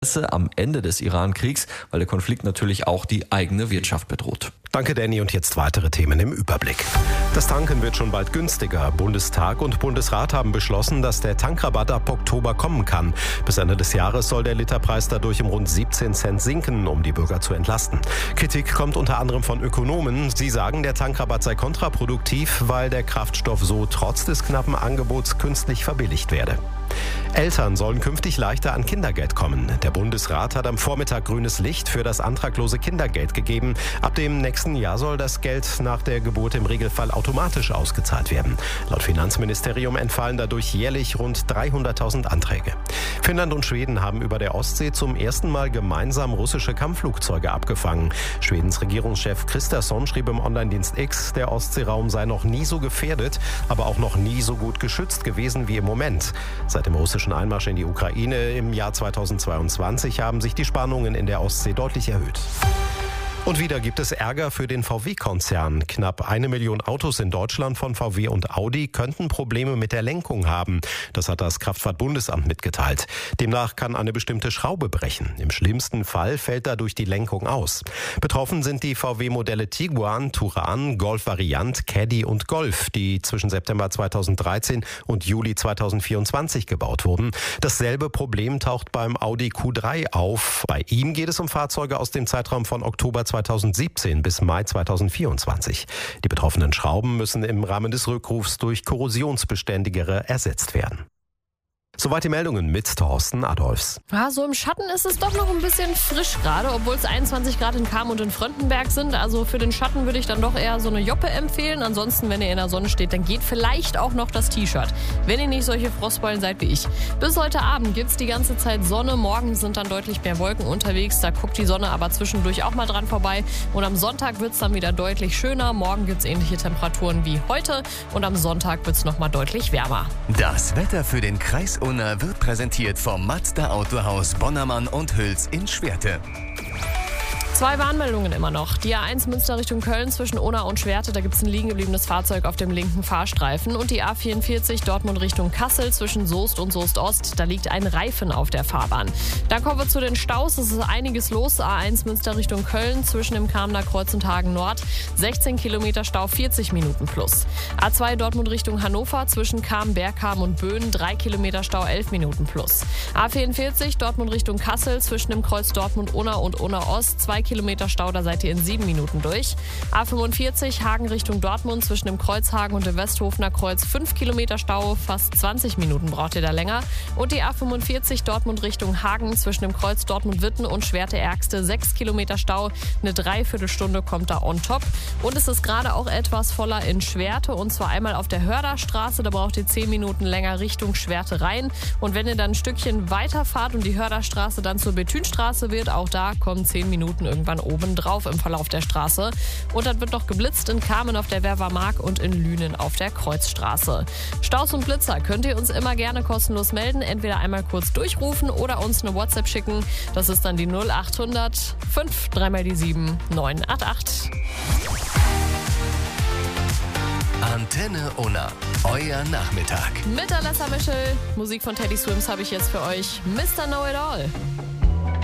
am Ende des Iran-Kriegs, weil der Konflikt natürlich auch die eigene Wirtschaft bedroht. Danke, Danny. Und jetzt weitere Themen im Überblick. Das Tanken wird schon bald günstiger. Bundestag und Bundesrat haben beschlossen, dass der Tankrabatt ab Oktober kommen kann. Bis Ende des Jahres soll der Literpreis dadurch um rund 17 Cent sinken, um die Bürger zu entlasten. Kritik kommt unter anderem von Ökonomen. Sie sagen, der Tankrabatt sei kontraproduktiv, weil der Kraftstoff so trotz des knappen Angebots künstlich verbilligt werde. Eltern sollen künftig leichter an Kindergeld kommen. Der Bundesrat hat am Vormittag grünes Licht für das antraglose Kindergeld gegeben. Ab dem nächsten Jahr soll das Geld nach der Geburt im Regelfall automatisch ausgezahlt werden. Laut Finanzministerium entfallen dadurch jährlich rund 300.000 Anträge. Finnland und Schweden haben über der Ostsee zum ersten Mal gemeinsam russische Kampfflugzeuge abgefangen. Schwedens Regierungschef Kristersson schrieb im Online-Dienst X, der Ostseeraum sei noch nie so gefährdet, aber auch noch nie so gut geschützt gewesen wie im Moment. Seit dem russischen Einmarsch in die Ukraine im Jahr 2022 haben sich die Spannungen in der Ostsee deutlich erhöht. Und wieder gibt es Ärger für den VW-Konzern. Knapp 1 Million Autos in Deutschland von VW und Audi könnten Probleme mit der Lenkung haben. Das hat das Kraftfahrtbundesamt mitgeteilt. Demnach kann eine bestimmte Schraube brechen. Im schlimmsten Fall fällt dadurch die Lenkung aus. Betroffen sind die VW-Modelle Tiguan, Touran, Golf Variant, Caddy und Golf, die zwischen September 2013 und Juli 2024 gebaut wurden. Dasselbe Problem taucht beim Audi Q3 auf. Bei ihm geht es um Fahrzeuge aus dem Zeitraum von Oktober 2017 bis Mai 2024. Die betroffenen Schrauben müssen im Rahmen des Rückrufs durch korrosionsbeständigere ersetzt werden. Soweit die Meldungen mit Thorsten Adolfs. Ja, so im Schatten ist es doch noch ein bisschen frisch gerade, obwohl es 21 Grad in Cham und in Fröndenberg sind. Also für den Schatten würde ich dann doch eher so eine Joppe empfehlen. Ansonsten, wenn ihr in der Sonne steht, dann geht vielleicht auch noch das T-Shirt. Wenn ihr nicht solche Frostbeulen seid wie ich. Bis heute Abend gibt es die ganze Zeit Sonne. Morgen sind dann deutlich mehr Wolken unterwegs. Da guckt die Sonne aber zwischendurch auch mal dran vorbei. Und am Sonntag wird es dann wieder deutlich schöner. Morgen gibt es ähnliche Temperaturen wie heute. Und am Sonntag wird es nochmal deutlich wärmer. Das Wetter für den Kreis Unna wird präsentiert vom Mazda Autohaus Bonnermann und Hüls in Schwerte. 2 Warnmeldungen immer noch. Die A1 Münster Richtung Köln zwischen Unna und Schwerte, da gibt es ein liegen gebliebenes Fahrzeug auf dem linken Fahrstreifen. Und die A44 Dortmund Richtung Kassel zwischen Soest und Soest-Ost, da liegt ein Reifen auf der Fahrbahn. Dann kommen wir zu den Staus, es ist einiges los. A1 Münster Richtung Köln zwischen dem Kamener Kreuz und Hagen Nord, 16 Kilometer Stau, 40 Minuten plus. A2 Dortmund Richtung Hannover zwischen Cham, Bergkam und Böen, 3 Kilometer Stau, 11 Minuten plus. A44 Dortmund Richtung Kassel zwischen dem Kreuz Dortmund-Unna und Unna-Ost, 2 Kilometer Stau, da seid ihr in 7 Minuten durch. A45 Hagen Richtung Dortmund zwischen dem Kreuzhagen und dem Westhofener Kreuz, 5 Kilometer Stau, fast 20 Minuten braucht ihr da länger. Und die A45 Dortmund Richtung Hagen zwischen dem Kreuz Dortmund-Witten und Schwerte-Ärgste, 6 Kilometer Stau, eine Dreiviertelstunde kommt da on top. Und es ist gerade auch etwas voller in Schwerte, und zwar einmal auf der Hörderstraße, da braucht ihr 10 Minuten länger Richtung Schwerte rein. Und wenn ihr dann ein Stückchen weiterfahrt und die Hörderstraße dann zur Bethünstraße wird, auch da kommen 10 Minuten irgendwann oben drauf im Verlauf der Straße. Und dann wird noch geblitzt in Kamen auf der Werwermark und in Lünen auf der Kreuzstraße. Staus und Blitzer könnt ihr uns immer gerne kostenlos melden. Entweder einmal kurz durchrufen oder uns eine WhatsApp schicken. Das ist dann die 0800 5 3 mal die 7 988. Antenne Unna, euer Nachmittag. Mit Alessa Mischel, Musik von Teddy Swims habe ich jetzt für euch. Mr. Know It All.